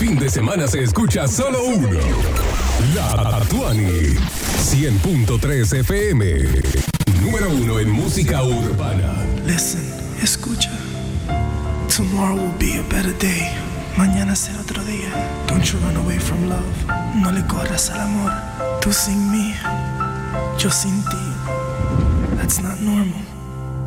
fin de semana se escucha solo uno. La Tuani. 100.3 FM. Número 1 en música urbana. Listen, escucha. Tomorrow will be a better day. Mañana será otro día. Don't you run away from love. No le corras al amor. Tú sin mí, yo sin ti. That's not normal.